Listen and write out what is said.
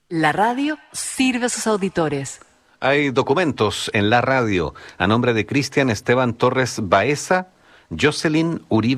La radio sirve a sus auditores. Hay documentos en la radio a nombre de Cristian Esteban Torres Baeza, Jocelyn Uribe